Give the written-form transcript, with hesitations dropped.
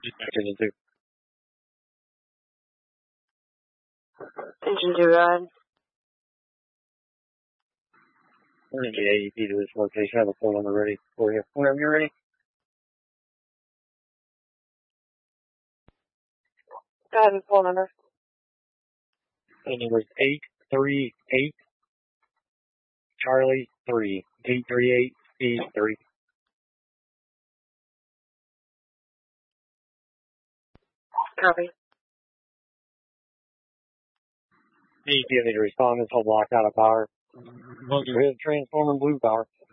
Engine 2. Engine 2, ride. We're going to get AEP to this location. I have a phone number ready for you. Whenever you're ready. Go ahead and phone number. The number is 838 Charlie 3. 838 Steve 3. Copy. AEP need to respond until blocked out of power. Transformer blue power.